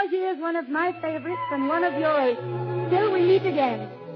dears, one of my favorites and one of yours. Till we meet again.